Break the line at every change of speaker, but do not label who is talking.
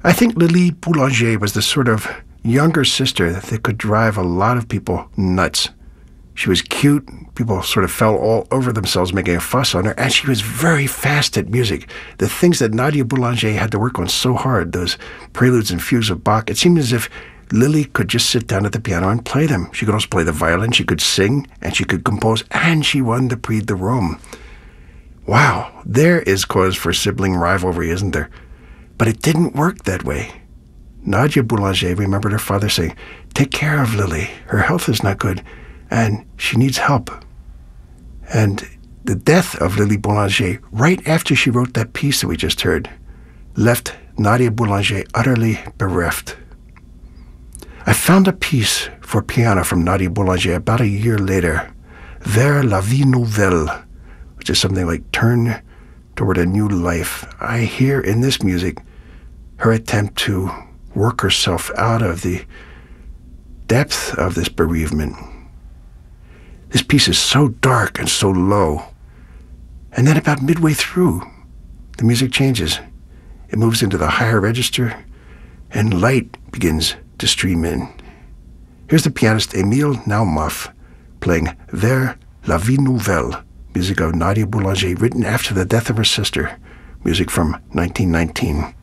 I think Lily Boulanger was the sort of younger sister that could drive a lot of people nuts. She was cute. People sort of fell all over themselves making a fuss on her. And she was very fast at music. The things that Nadia Boulanger had to work on so hard, those preludes and fugues of Bach, it seemed as if Lily could just sit down at the piano and play them. She could also play the violin. She could sing, and she could compose, and she won the Prix de Rome. Wow, there is cause for sibling rivalry, isn't there? But it didn't work that way. Nadia Boulanger remembered her father saying, "Take care of Lily. Her health is not good, and she needs help." And the death of Lily Boulanger, right after she wrote that piece that we just heard, left Nadia Boulanger utterly bereft. I found a piece for piano from Nadia Boulanger about a year later, Vers la vie nouvelle, which is something like turn toward a new life. I hear in this music her attempt to work herself out of the depth of this bereavement. This piece is so dark and so low. And then about midway through, the music changes. It moves into the higher register, and light begins to stream in. Here's the pianist Émile Naumoff playing Vers la vie nouvelle, music of Nadia Boulanger, written after the death of her sister, music from 1919.